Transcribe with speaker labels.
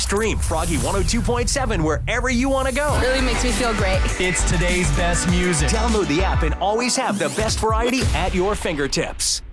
Speaker 1: Stream Froggy 102.7 wherever you want to go.
Speaker 2: Really makes me feel great.
Speaker 3: It's today's best music.
Speaker 1: Download the app and always have the best variety at your fingertips.